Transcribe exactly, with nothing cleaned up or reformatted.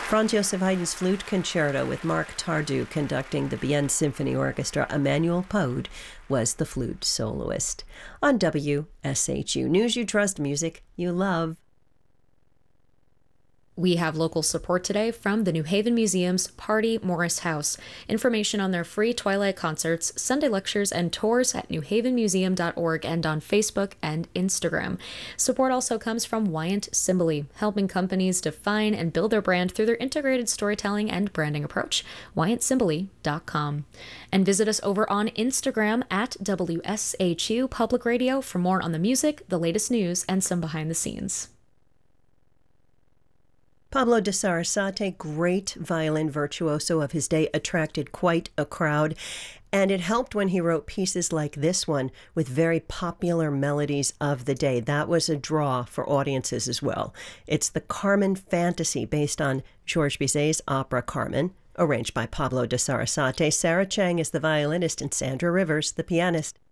Franz Joseph Haydn's Flute Concerto with Marc Tardieu conducting the Bienne Symphony Orchestra. Emmanuel Pode was the flute soloist. On W S H U News You Trust, music you love. We have local support today from the New Haven Museum's Party Morris House. Information on their free Twilight concerts, Sunday lectures, and tours at new haven museum dot org and on Facebook and Instagram. Support also comes from Wyant Simbali, helping companies define and build their brand through their integrated storytelling and branding approach. wyant simbali dot com. And visit us over on Instagram at W S H U Public Radio for more on the music, the latest news, and some behind the scenes. Pablo de Sarasate, great violin virtuoso of his day, attracted quite a crowd, and it helped when he wrote pieces like this one with very popular melodies of the day. That was a draw for audiences as well. It's the Carmen Fantasy, based on Georges Bizet's opera Carmen, arranged by Pablo de Sarasate. Sarah Chang is the violinist and Sandra Rivers the pianist.